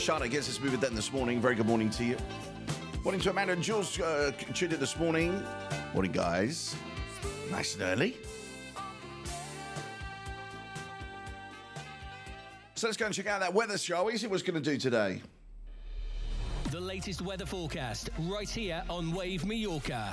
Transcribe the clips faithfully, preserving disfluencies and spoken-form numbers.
Charlotte gets us moving then this morning. Very good morning to you. Morning to Amanda and Jules uh, tuned in this morning. Morning, guys. Nice and early. So let's go and check out that weather, shall we? See what's going to do today. The latest weather forecast right here on Wave Mallorca.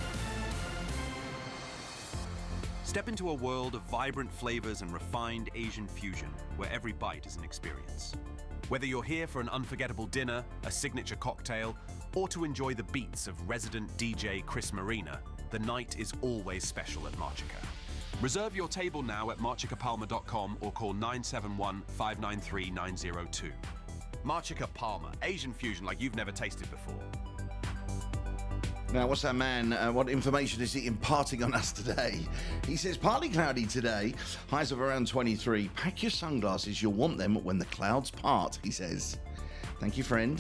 Step into a world of vibrant flavors and refined Asian fusion, where every bite is an experience. Whether you're here for an unforgettable dinner, a signature cocktail, or to enjoy the beats of resident D J Chris Marina, the night is always special at Marchica. Reserve your table now at marchica palma dot com or call nine seven one, five nine three, nine zero two. Marchica Palma, Asian fusion like you've never tasted before. Now, what's that man, uh, what information is he imparting on us today? He says, partly cloudy today, highs of around twenty-three. Pack your sunglasses, you'll want them when the clouds part, he says. Thank you, friend.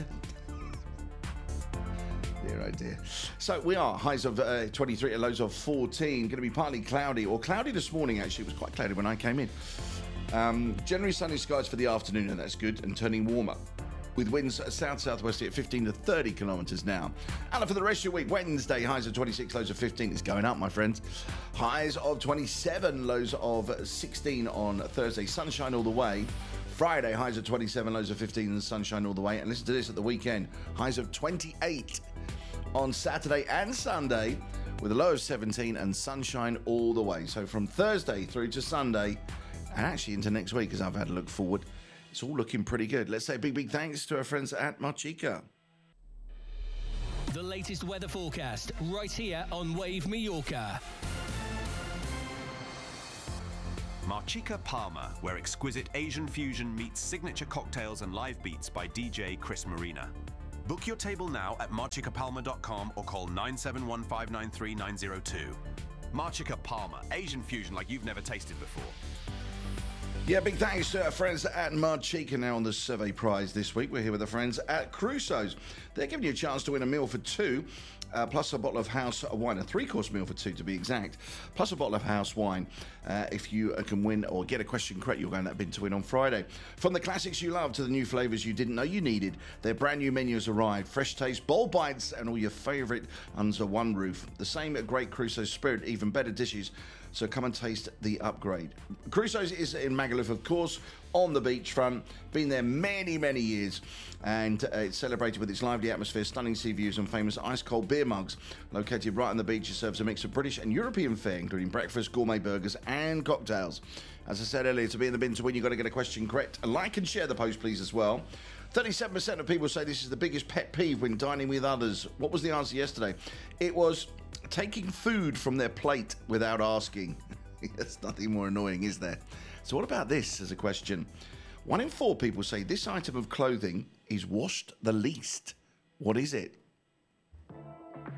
Dear, oh dear. So we are, highs of uh, twenty-three and lows of fourteen. Going to be partly cloudy, or cloudy this morning, actually. It was quite cloudy when I came in. Um, generally sunny skies for the afternoon, and that's good, and turning warmer, with winds south-southwesterly at fifteen to thirty kilometres now. And for the rest of your week, Wednesday, highs of twenty-six, lows of fifteen. It's going up, my friends. Highs of twenty-seven, lows of sixteen on Thursday. Sunshine all the way. Friday, highs of twenty-seven, lows of fifteen, and sunshine all the way. And listen to this at the weekend. Highs of twenty-eight on Saturday and Sunday, with a low of seventeen and sunshine all the way. So from Thursday through to Sunday, and actually into next week, as I've had a look forward, it's all looking pretty good. Let's say a big, big thanks to our friends at Marchica. The latest weather forecast right here on Wave Mallorca. Marchica Palma, where exquisite Asian fusion meets signature cocktails and live beats by D J Chris Marina. Book your table now at marchica palma dot com or call nine seven one, five nine three, nine zero two. Marchica Palma, Asian fusion like you've never tasted before. Yeah, big thanks to our friends at Marchica now on the survey prize this week. We're here with the friends at Crusoe's. They're giving you a chance to win a meal for two, uh, plus a bottle of house wine, a three-course meal for two to be exact, plus a bottle of house wine. Uh, if you uh, can win or get a question correct, you'll go in that bin to win on Friday. From the classics you love to the new flavours you didn't know you needed, their brand new menus arrived. Fresh taste, bold bites, and all your favourite under one roof. The same great Crusoe's spirit, even better dishes. So come and taste the upgrade. Crusoe's is in Magaluf, of course, on the beachfront. Been there many, many years. And uh, it's celebrated with its lively atmosphere, stunning sea views, and famous ice-cold beer mugs. Located right on the beach, it serves a mix of British and European fare, including breakfast, gourmet burgers, and cocktails. As I said earlier, to be in the bin to win, you've got to get a question correct. And like and share the post, please, as well. thirty-seven percent of people say this is the biggest pet peeve when dining with others. What was the answer yesterday? It was taking food from their plate without asking. That's nothing more annoying, is there? So what about this as a question? One in four people say this item of clothing is washed the least. What is it?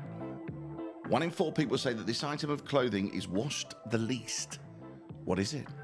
One in four people say that this item of clothing is washed the least. What is it?